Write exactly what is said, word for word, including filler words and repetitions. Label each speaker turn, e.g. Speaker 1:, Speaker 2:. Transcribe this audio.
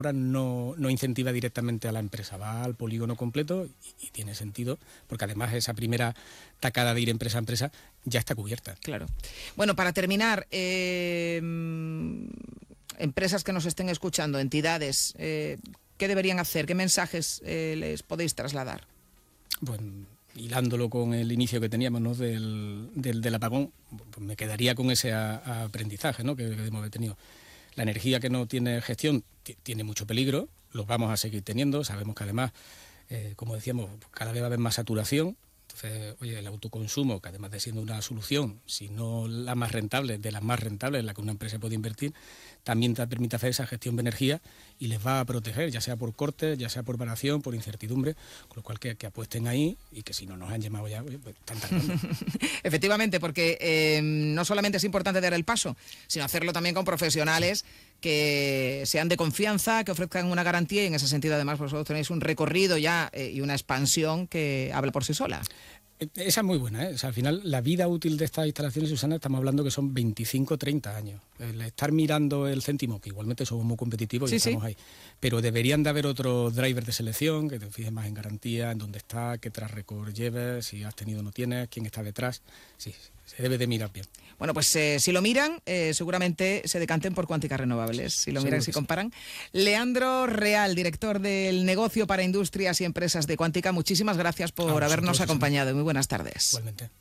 Speaker 1: no, no incentiva directamente a la empresa, va al polígono completo y, y tiene sentido, porque además esa primera tacada de ir empresa a empresa ya está cubierta.
Speaker 2: Claro. Bueno, para terminar, eh, empresas que nos estén escuchando, entidades, eh, ¿qué deberían hacer? ¿Qué mensajes eh, les podéis trasladar?
Speaker 1: Bueno, hilándolo con el inicio que teníamos, ¿no?, del, del, del apagón, pues me quedaría con ese a, a aprendizaje, ¿no?, que, que hemos tenido. La energía que no tiene gestión tiene mucho peligro, los vamos a seguir teniendo. Sabemos que además, eh, como decíamos, cada vez va a haber más saturación. Entonces, oye, el autoconsumo, que además de siendo una solución, si no la más rentable, de las más rentables en la que una empresa puede invertir, también te permite hacer esa gestión de energía y les va a proteger, ya sea por cortes, ya sea por variación, por incertidumbre, con lo cual que, que apuesten ahí y que si no nos han llamado ya, oye, pues están tardando.
Speaker 2: Efectivamente, porque eh, no solamente es importante dar el paso, sino hacerlo también con profesionales que sean de confianza, que ofrezcan una garantía y en ese sentido además vosotros tenéis un recorrido ya eh, y una expansión que habla por sí sola.
Speaker 1: Esa es muy buena, ¿eh? O sea, al final la vida útil de estas instalaciones, Susana, estamos hablando que son veinticinco, treinta años. El estar mirando el céntimo, que igualmente somos muy competitivos y
Speaker 2: sí,
Speaker 1: estamos
Speaker 2: sí.
Speaker 1: ahí, pero deberían de haber otros drivers de selección, que te fijes más en garantía, en dónde está, qué tras record lleves, si has tenido o no tienes, quién está detrás. Sí, se debe de mirar bien.
Speaker 2: Bueno, pues eh, si lo miran, eh, seguramente se decanten por Cuántica Renovables, si lo miran, si comparan. Leandro Real, director del negocio para industrias y empresas de Cuántica, muchísimas gracias por habernos acompañado. Muy buenas tardes.
Speaker 1: Igualmente.